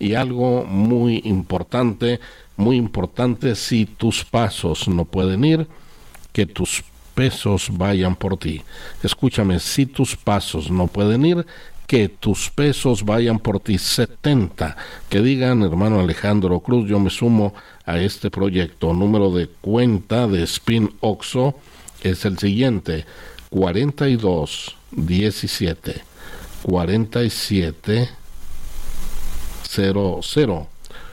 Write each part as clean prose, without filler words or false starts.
Y algo muy importante, si tus pasos no pueden ir, que tus pesos vayan por ti. Escúchame, si tus pasos no pueden ir, que tus pesos vayan por ti. 70, que digan, hermano Alejandro Cruz, yo me sumo a este proyecto. Número de cuenta de Spin Oxo es el siguiente: 42 17 47 00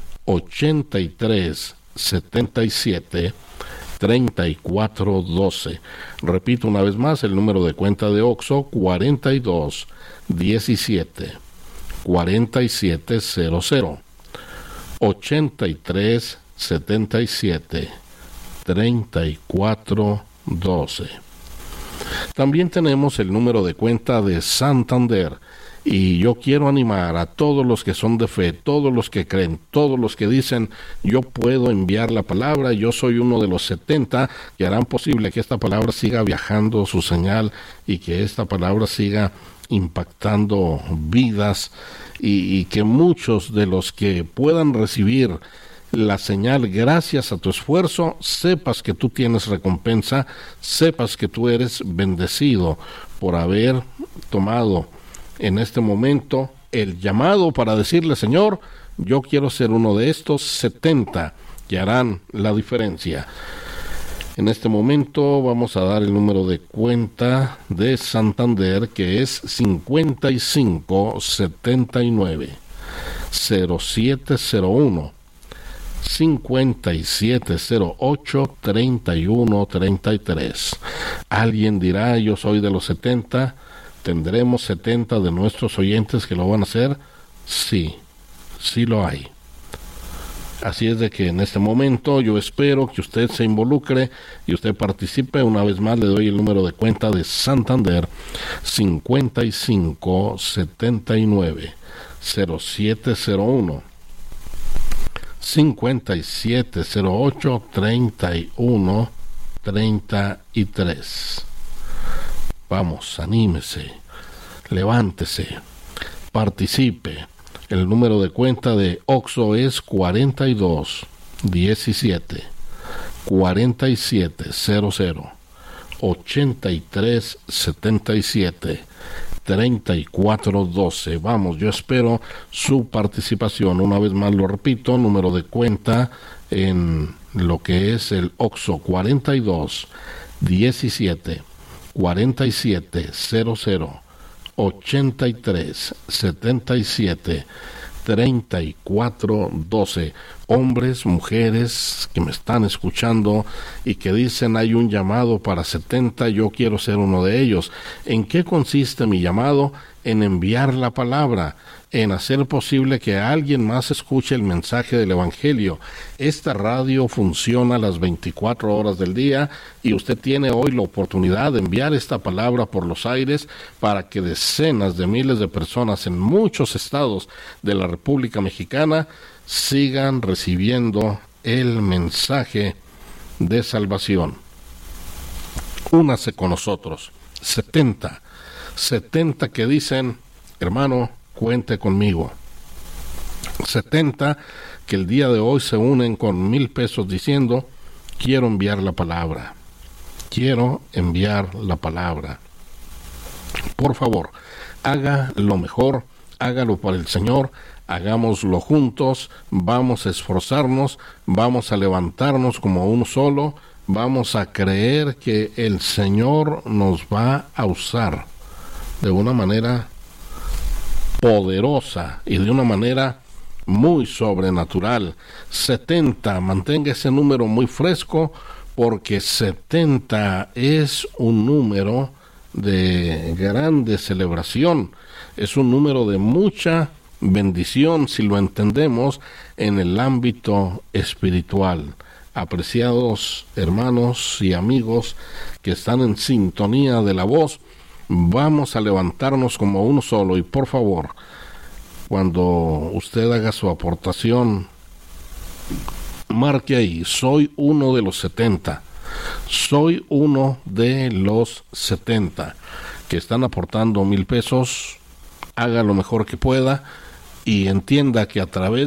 83 77 34 12. Repito una vez más el número de cuenta de Oxo: 42 17 47 00 83 77 34 12. También tenemos el número de cuenta de Santander. Y yo quiero animar a todos los que son de fe, todos los que creen, todos los que dicen, yo puedo enviar la palabra, yo soy uno de los 70 que harán posible que esta palabra siga viajando su señal y que esta palabra siga impactando vidas y que muchos de los que puedan recibir la señal gracias a tu esfuerzo, sepas que tú tienes recompensa, sepas que tú eres bendecido por haber tomado en este momento el llamado para decirle, Señor, yo quiero ser uno de estos 70 que harán la diferencia. En este momento vamos a dar el número de cuenta de Santander, que es 55 79 0701 5708 3133. Alguien dirá, yo soy de los 70. ¿Tendremos 70 de nuestros oyentes que lo van a hacer? Sí, sí lo hay. Así es de que en este momento yo espero que usted se involucre y usted participe. Una vez más le doy el número de cuenta de Santander: 55 79 0701 5708 3133. Vamos, anímese, levántese, participe. El número de cuenta de Oxo es 42 17 47 00 83 77 34 12. Vamos, yo espero su participación. Una vez más lo repito, número de cuenta en lo que es el Oxo: 42 17 47 00 83 77 34 12. Hombres, mujeres que me están escuchando y que dicen, hay un llamado para 70, yo quiero ser uno de ellos. ¿En qué consiste mi llamado? En enviar la palabra, en hacer posible que alguien más escuche el mensaje del Evangelio. Esta radio funciona las 24 horas del día y usted tiene hoy la oportunidad de enviar esta palabra por los aires para que decenas de miles de personas en muchos estados de la República Mexicana sigan recibiendo el mensaje de salvación. Únase con nosotros. 70 que dicen, hermano, cuente conmigo. 70 que el día de hoy se unen con 1,000 pesos diciendo, quiero enviar la palabra. Quiero enviar la palabra. Por favor, haga lo mejor, hágalo para el Señor, hagámoslo juntos, vamos a esforzarnos, vamos a levantarnos como uno solo, vamos a creer que el Señor nos va a usar de una manera poderosa y de una manera muy sobrenatural. 70, mantenga ese número muy fresco, porque 70 es un número de grande celebración, es un número de mucha bendición si lo entendemos en el ámbito espiritual. Apreciados hermanos y amigos que están en sintonía de la voz, vamos a levantarnos como uno solo y por favor, cuando usted haga su aportación, marque ahí, soy uno de los 70. Soy uno de los 70 que están aportando 1,000 pesos. Haga lo mejor que pueda y entienda que a través